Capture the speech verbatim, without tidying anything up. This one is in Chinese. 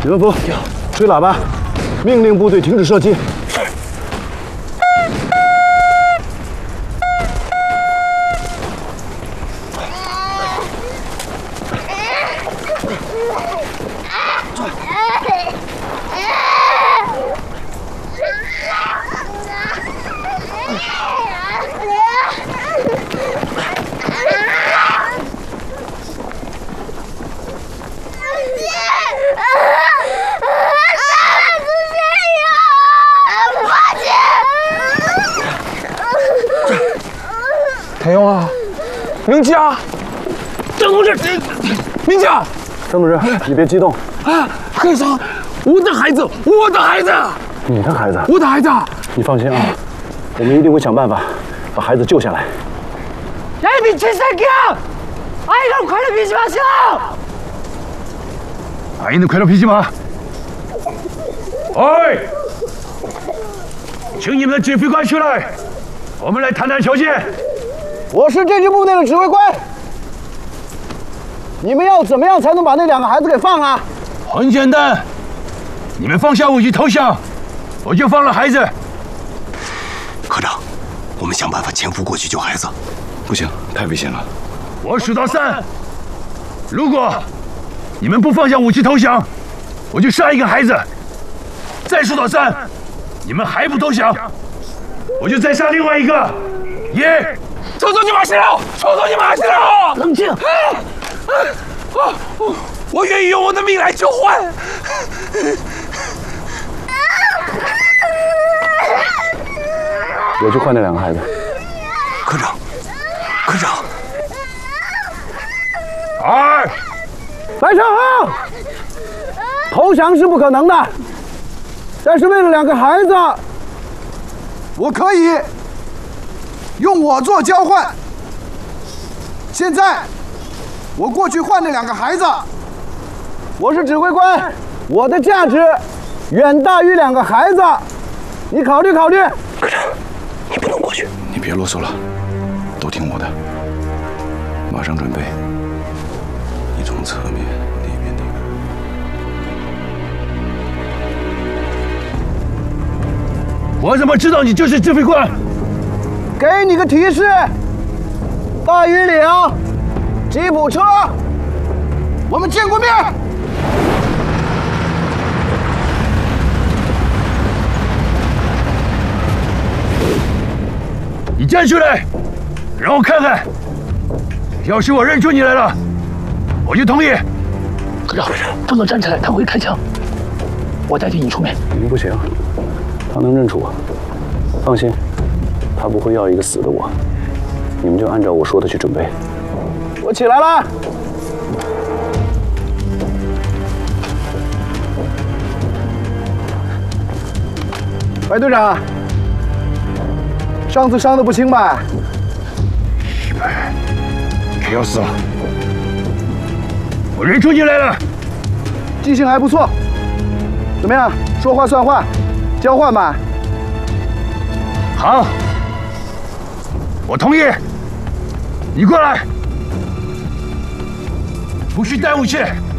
李文福，吹喇叭，命令部队停止射击。 太勇啊，明佳，张同志，明佳， 张同志，你别激动啊！海桑，我的孩子，我的孩子， 你的孩子， 我的孩子， 你放心啊，我们一定会想办法把孩子救下来。 야 미친 새끼야! 아이를 괴롭히지 마세요! 아이는 괴롭히지 마. 어이, 请你们的指挥官出来，我们来谈谈条件。 我是这支部队的指挥官，你们要怎么样才能把那两个孩子给放啊？ 很简单，你们放下武器投降，我就放了孩子。 科长，我们想办法潜伏过去救孩子。 不行，太危险了。 我数到三，如果你们不放下武器投降，我就杀一个孩子。再数到三，你们还不投降，我就再杀另外一个。一。 抽走你马西了！抽走你马西了！ 冷静！ 我我愿意用我的命来交换。 我去换那两个孩子。 科长，科长， 二， 白胜豪，投降是不可能的，但是为了两个孩子， 我可以。 用我做交换。现在，我过去换那两个孩子。 我是指挥官，我的价值远大于两个孩子，你考虑考虑。 科长，你不能过去。 你别啰嗦了，都听我的。马上准备。你从侧面那边那个。我怎么知道你就是指挥官？ 给你个提示，大庾岭，吉普车，我们见过面。 你站出来，让我看看。要是我认出你来了，我就同意。 科长，不能站起来，他会开枪。我代替你出面。 你不行，他能认出我，放心。 他不会要一个死的我，你们就按照我说的去准备。我起来了。白队长，上次伤得不轻吧？ 一百，可要死了！我认出你来了， 记性还不错。怎么样？说话算话，交换吧。 好。 我同意，你过来，不许带武器。